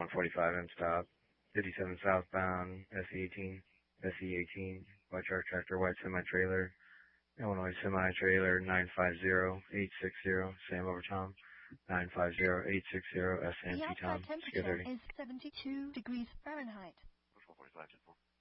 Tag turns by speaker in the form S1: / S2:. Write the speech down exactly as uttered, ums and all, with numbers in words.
S1: one forty-five M stop, fifty-seven southbound, S E eighteen, S E eighteen, white truck tractor, white semi-trailer, Illinois semi-trailer, nine five zero eight six zero, Sam over Tom, nine five zero eight six zero, S M
S2: The
S1: T
S2: outside
S1: Tom,
S2: temperature
S1: Q thirty.
S2: is seventy-two degrees Fahrenheit.
S3: Push one forty-five, ten four.